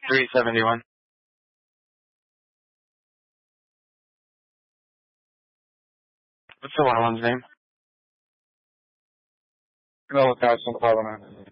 371. What's the 101's name? No, Carson, Parliament.